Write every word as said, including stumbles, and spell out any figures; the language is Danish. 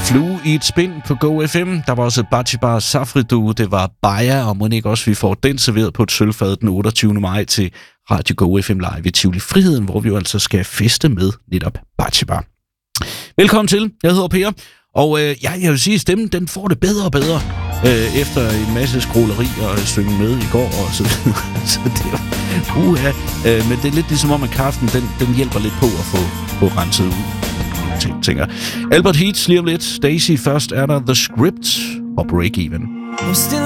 Flue i et spind på Go F M. Der var også Bachibar Safridu, det var Baja, og må ikke også vi får den serveret på et sølvfad den otteogtyvende maj til Radio Go F M Live i Tivoli Friheden, hvor vi jo altså skal feste med netop Bachibar. Velkommen til, jeg hedder Per, og øh, ja, jeg vil sige, at stemmen den får det bedre og bedre øh, efter en masse skråleri og synge med i går og så videre. Så det er jo, uha, øh, men det er lidt ligesom om, at kaffen den, den hjælper lidt på at få, få renset ud. Ting, tænker. Albert Heats lige om lidt. Daisy først er der The Script og Break Even. I'm still